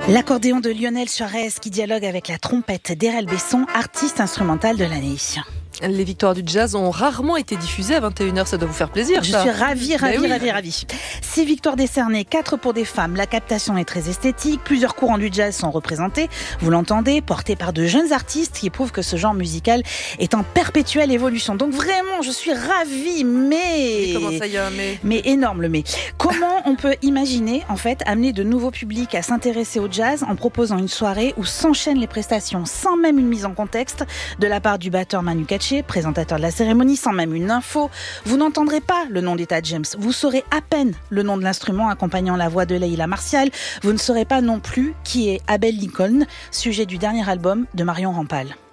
L'accordéon de Lionel Suarez qui dialogue avec la trompette d'Erel Besson, artiste instrumental de l'année. Les victoires du jazz ont rarement été diffusées à 21h, ça doit vous faire plaisir. Je suis ravie. 6 victoires décernées, 4 pour des femmes. La captation est très esthétique, plusieurs courants du jazz sont représentés, vous l'entendez, portés par de jeunes artistes qui prouvent que ce genre musical est en perpétuelle évolution. Donc vraiment, je suis ravie, mais... Comment ça y est, mais énorme le mais. Comment on peut imaginer, en fait, amener de nouveaux publics à s'intéresser au jazz en proposant une soirée où s'enchaînent les prestations sans même une mise en contexte de la part du batteur Manu Katché, présentateur de la cérémonie, sans même une info. Vous n'entendrez pas le nom d'Etta James. Vous saurez à peine le nom de l'instrument accompagnant la voix de Leila Martial. Vous ne saurez pas non plus qui est Abel Lincoln, sujet du dernier album de Marion Rampal.